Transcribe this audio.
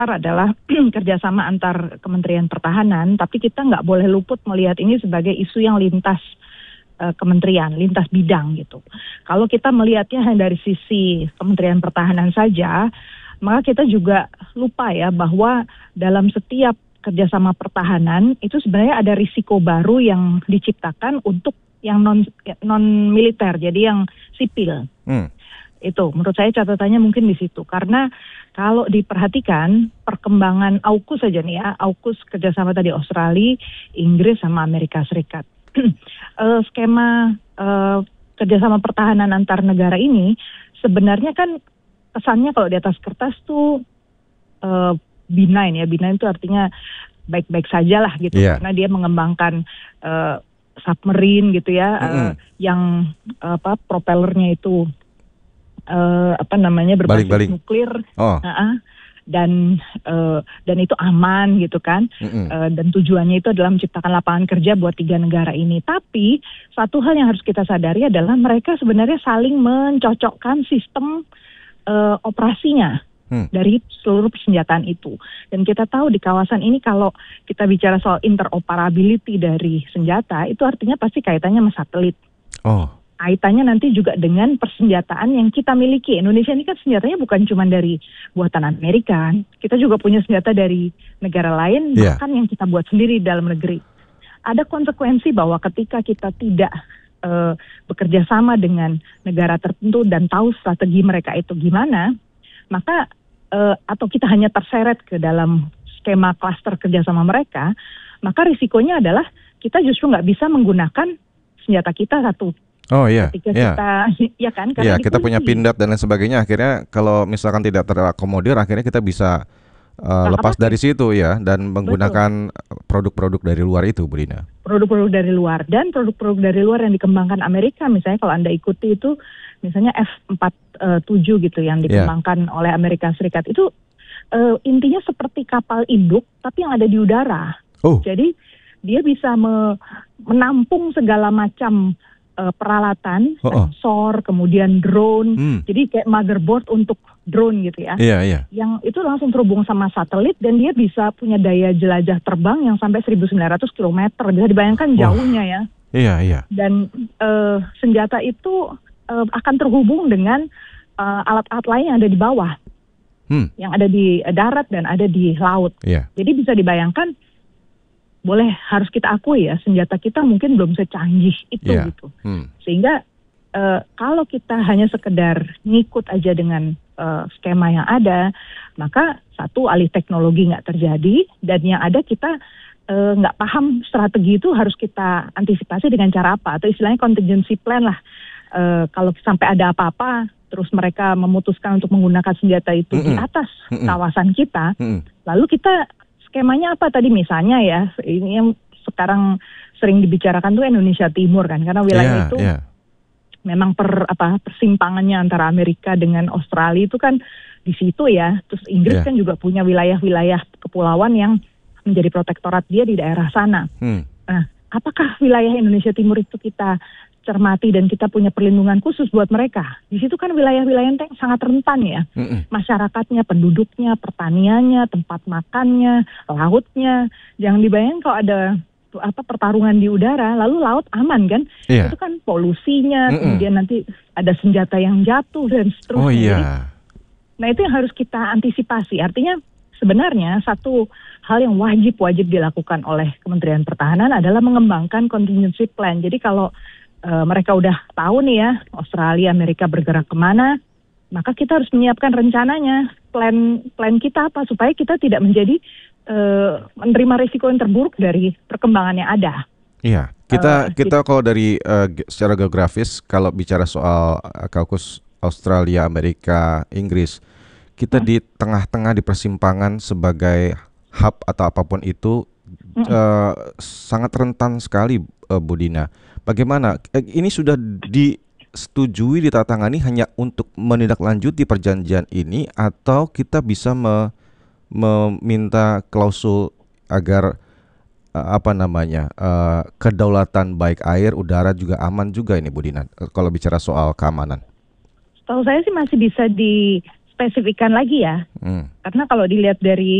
adalah kerjasama antar Kementerian Pertahanan, tapi kita nggak boleh luput melihat ini sebagai isu yang lintas kementerian, lintas bidang gitu. Kalau kita melihatnya hanya dari sisi Kementerian Pertahanan saja, maka kita juga lupa ya bahwa dalam setiap kerjasama pertahanan itu sebenarnya ada risiko baru yang diciptakan untuk yang non militer, jadi yang sipil. Itu menurut saya catatannya mungkin di situ, karena kalau diperhatikan perkembangan AUKUS saja nih ya, AUKUS kerjasama tadi Australia, Inggris sama Amerika Serikat. Skema kerjasama pertahanan antar negara ini sebenarnya kan kesannya kalau di atas kertas tuh benign ya, benign itu artinya baik-baik saja lah gitu, karena dia mengembangkan submarine gitu ya, yang propellernya itu berbasis nuklir, dan itu aman gitu kan, dan tujuannya itu adalah menciptakan lapangan kerja buat 3 negara ini. Tapi satu hal yang harus kita sadari adalah mereka sebenarnya saling mencocokkan sistem operasinya dari seluruh persenjataan itu. Dan kita tahu di kawasan ini kalau kita bicara soal interoperability dari senjata, itu artinya pasti kaitannya sama satelit. Kaitannya nanti juga dengan persenjataan yang kita miliki. Indonesia ini kan senjatanya bukan cuma dari buatan Amerika, kita juga punya senjata dari negara lain, bahkan yang kita buat sendiri di dalam negeri. Ada konsekuensi bahwa ketika kita tidak bekerja sama dengan negara tertentu dan tahu strategi mereka itu gimana, maka atau kita hanya terseret ke dalam skema klaster kerjasama mereka, maka risikonya adalah kita justru nggak bisa menggunakan senjata kita satu. Ketika kita, ya kan? Karena kita punya pindad dan lain sebagainya. Akhirnya kalau misalkan tidak terakomodir, akhirnya kita bisa lepas dari situ ya, dan menggunakan produk-produk dari luar itu, Bu Dina. Produk-produk dari luar, dan produk-produk dari luar yang dikembangkan Amerika, misalnya kalau Anda ikuti itu, misalnya F-47 gitu yang dikembangkan oleh Amerika Serikat, itu intinya seperti kapal induk, tapi yang ada di udara. Jadi dia bisa menampung segala macam peralatan, sensor, kemudian drone, jadi kayak motherboard untuk drone gitu ya. Yang itu langsung terhubung sama satelit dan dia bisa punya daya jelajah terbang yang sampai 1.900 km. Bisa dibayangkan jauhnya ya. Dan senjata itu akan terhubung dengan alat-alat lain yang ada di bawah, yang ada di darat dan ada di laut. Jadi bisa dibayangkan, harus kita akui ya, senjata kita mungkin belum secanggih itu gitu. Sehingga kalau kita hanya sekedar ngikut aja dengan skema yang ada, maka satu, alih teknologi nggak terjadi, dan yang ada kita nggak paham strategi itu harus kita antisipasi dengan cara apa, atau istilahnya contingency plan lah. Kalau sampai ada apa-apa, terus mereka memutuskan untuk menggunakan senjata itu di atas kawasan kita, lalu kita skemanya apa tadi, misalnya ya, ini yang sekarang sering dibicarakan tuh Indonesia Timur kan, karena wilayah itu memang persimpangannya antara Amerika dengan Australia itu kan di situ ya. Terus Inggris kan juga punya wilayah-wilayah kepulauan yang menjadi protektorat dia di daerah sana. Nah, apakah wilayah Indonesia Timur itu kita cermati dan kita punya perlindungan khusus buat mereka? Di situ kan wilayah-wilayah yang sangat rentan ya, masyarakatnya, penduduknya, pertaniannya, tempat makannya, lautnya. Jangan dibayangkan kalau ada pertarungan di udara, lalu laut aman kan? Itu kan polusinya, kemudian nanti ada senjata yang jatuh dan seterusnya. Jadi, nah itu yang harus kita antisipasi. Artinya sebenarnya satu hal yang wajib dilakukan oleh Kementerian Pertahanan adalah mengembangkan contingency plan. Jadi kalau mereka udah tahu nih ya, Australia, Amerika bergerak kemana, maka kita harus menyiapkan rencananya, plan kita apa, supaya kita tidak menjadi menerima risiko yang terburuk dari perkembangan yang ada. Kita kalau dari secara geografis, kalau bicara soal AUKUS Australia, Amerika, Inggris, kita di tengah-tengah, di persimpangan sebagai hub atau apapun itu, sangat rentan sekali, Bu Dina. Bagaimana? Ini sudah disetujui, ditatangani hanya untuk menindaklanjuti perjanjian ini, atau kita bisa meminta klausul agar kedaulatan baik air, udara juga aman juga ini, Bu Dina, kalau bicara soal keamanan? Setahu saya sih masih bisa spesifikkan lagi ya. Karena kalau dilihat dari